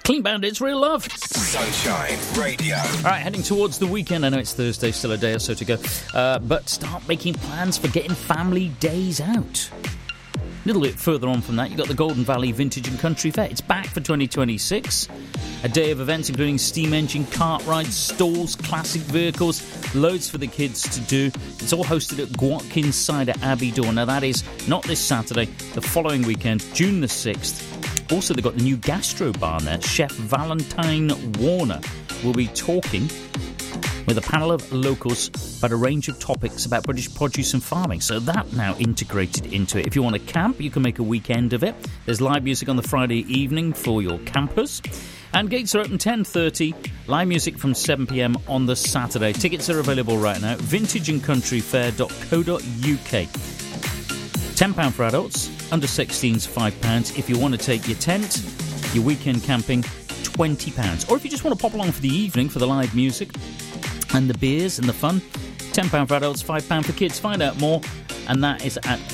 Clean Bandits, Real Love. Sunshine Radio. All right, heading towards the weekend. I know it's Thursday, still a day or so to go. But start making plans for getting family days out. A little bit further on from that, you've got the Golden Valley Vintage and Country Fair. It's back for 2026. A day of events including steam engine, kart rides, stalls, classic vehicles, loads for the kids to do. It's all hosted at Gwatkins Cider Abbey Door. Now that is not this Saturday, the following weekend, June the 6th. Also, they've got the new gastro bar there. Chef Valentine Warner will be talking with a panel of locals about a range of topics about British produce and farming. So that now integrated into it. If you want to camp, you can make a weekend of it. There's live music on the Friday evening for your campers. And gates are open 10:30. Live music from 7 p.m. on the Saturday. Tickets are available right now. vintageandcountryfair.co.uk. £10 for adults, under 16s £5. If you want to take your tent, your weekend camping, £20. Or if you just want to pop along for the evening for the live music and the beers and the fun, £10 for adults, £5 for kids. Find out more, and that is at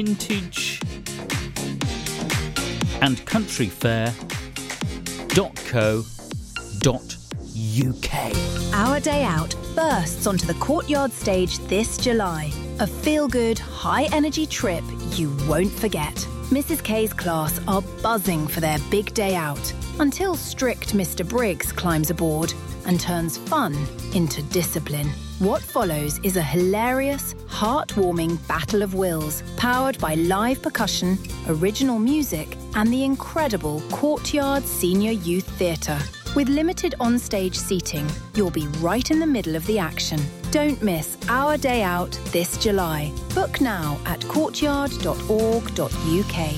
vintageandcountryfair.co.uk. Our Day Out bursts onto the Courtyard stage this July. A feel-good, high-energy trip you won't forget. Mrs. K's class are buzzing for their big day out until strict Mr. Briggs climbs aboard and turns fun into discipline. What follows is a hilarious, heartwarming battle of wills powered by live percussion, original music and the incredible Courtyard Senior Youth Theatre. With limited on-stage seating, you'll be right in the middle of the action. Don't miss Our Day Out this July. Book now at courtyard.org.uk.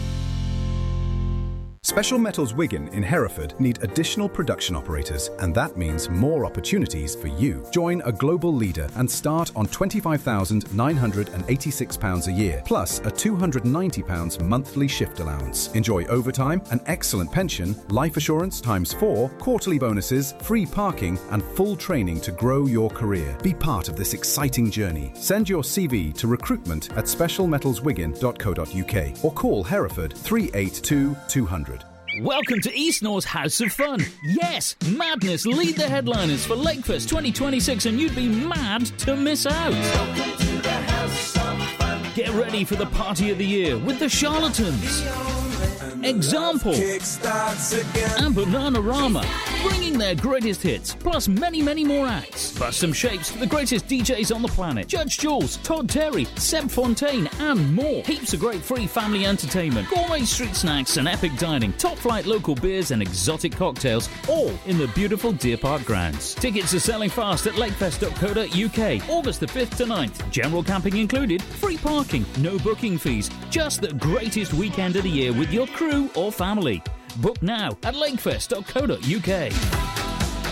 Special Metals Wigan in Hereford need additional production operators, and that means more opportunities for you. Join a global leader and start on £25,986 a year, plus a £290 monthly shift allowance. Enjoy overtime, an excellent pension, life assurance ×4, quarterly bonuses, free parking, and full training to grow your career. Be part of this exciting journey. Send your CV to recruitment@specialmetalswigan.co.uk or call Hereford 382 200. Welcome to East North's House of Fun. Yes, Madness lead the headliners for Lakefest 2026, and you'd be mad to miss out. Welcome to the House of Fun. Get ready for the party of the year with the Charlatans, Example, and Bananarama, bringing their greatest hits, plus many, many more acts. Bust some shapes for the greatest DJs on the planet. Judge Jules, Todd Terry, Seb Fontaine, and more. Heaps of great free family entertainment, gourmet street snacks and epic dining, top-flight local beers and exotic cocktails, all in the beautiful Deer Park grounds. Tickets are selling fast at lakefest.co.uk, August the 5th to 9th. General camping included, free parking, no booking fees, just the greatest weekend of the year with your crew or family. Book now at lakefest.co.uk.